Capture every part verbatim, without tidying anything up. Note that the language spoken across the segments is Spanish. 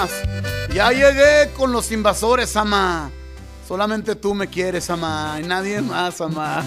Ya llegué con los invasores, ama. Solamente tú me quieres, ama, y nadie más, ama.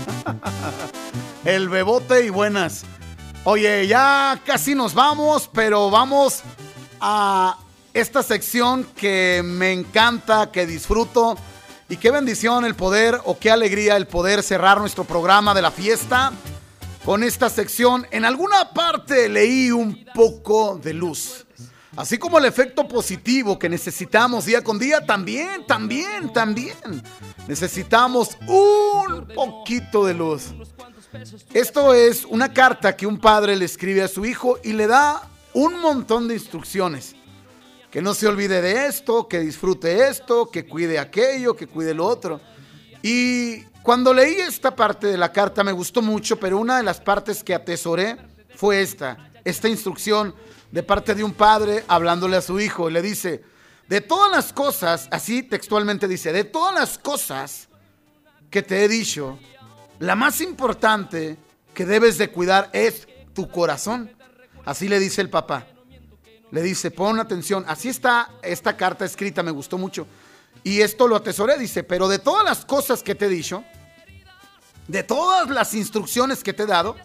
El Bebote y buenas. Oye, ya casi nos vamos, pero vamos a esta sección que me encanta, que disfruto. Y qué bendición el poder, o qué alegría el poder cerrar nuestro programa de la fiesta con esta sección. En alguna parte leí un poco de luz. Así como el efecto positivo que necesitamos día con día, también, también, también necesitamos un poquito de luz. Esto es una carta que un padre le escribe a su hijo y le da un montón de instrucciones. Que no se olvide de esto, que disfrute esto, que cuide aquello, que cuide lo otro. Y cuando leí esta parte de la carta me gustó mucho, pero una de las partes que atesoré fue esta, esta instrucción de parte de un padre hablándole a su hijo. Le dice, de todas las cosas, así textualmente dice, de todas las cosas que te he dicho, la más importante que debes de cuidar es tu corazón. Así le dice el papá. Le dice, pon atención. Así está esta carta escrita, me gustó mucho. Y esto lo atesoré, dice, pero de todas las cosas que te he dicho, de todas las instrucciones que te he dado,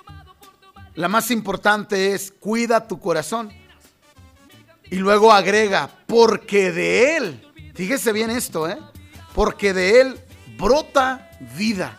la más importante es cuida tu corazón. Y luego agrega, porque de él, fíjese bien esto, ¿eh? Porque de él brota vida.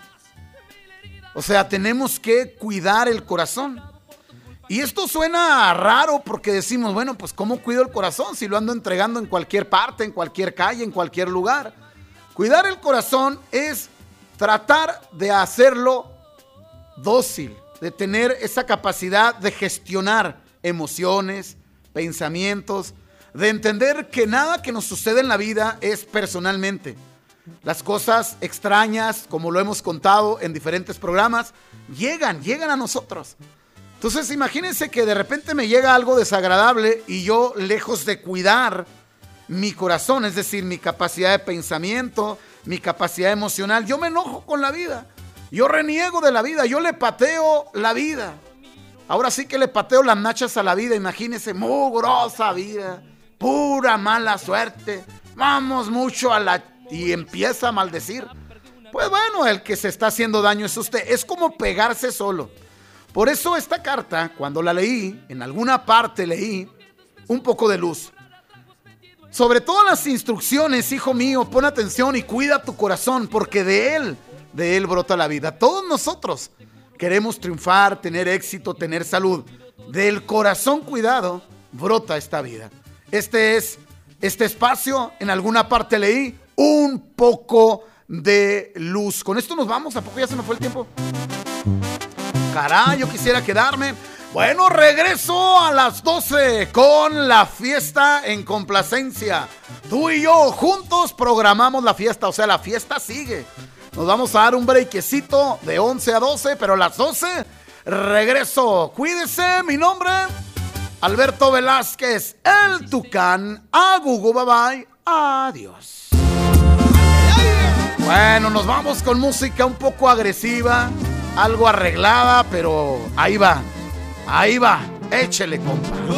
O sea, tenemos que cuidar el corazón. Y esto suena raro porque decimos, bueno, pues ¿cómo cuido el corazón si lo ando entregando en cualquier parte, en cualquier calle, en cualquier lugar? Cuidar el corazón es tratar de hacerlo dócil, de tener esa capacidad de gestionar emociones, pensamientos, de entender que nada que nos sucede en la vida es personalmente. Las cosas extrañas, como lo hemos contado en diferentes programas, llegan, llegan a nosotros. Entonces imagínense que de repente me llega algo desagradable y yo, lejos de cuidar mi corazón, es decir, mi capacidad de pensamiento, mi capacidad emocional, yo me enojo con la vida. Yo reniego de la vida, yo le pateo la vida. Ahora sí que le pateo las nachas a la vida, imagínense, mugrosa vida, pura mala suerte, vamos mucho a la... y empieza a maldecir. Pues bueno, el que se está haciendo daño es usted, es como pegarse solo. Por eso esta carta, cuando la leí, en alguna parte leí un poco de luz. Sobre todas las instrucciones, hijo mío, pon atención y cuida tu corazón, porque de él, de él brota la vida. Todos nosotros queremos triunfar, tener éxito, tener salud. Del corazón cuidado brota esta vida. Este es este espacio, en alguna parte leí un poco de luz. Con esto nos vamos, ¿a poco ya se me fue el tiempo? Caray, yo quisiera quedarme. Bueno, regreso a las doce con la fiesta en complacencia. Tú y yo juntos programamos la fiesta, o sea, la fiesta sigue. Nos vamos a dar un breakecito de once a doce, pero a las doce regreso. Cuídese, mi nombre, Alberto Velázquez, el Tucán. A Gugu, bye bye. Adiós. Bueno, nos vamos con música un poco agresiva, algo arreglada, pero ahí va, ahí va, échele, compa.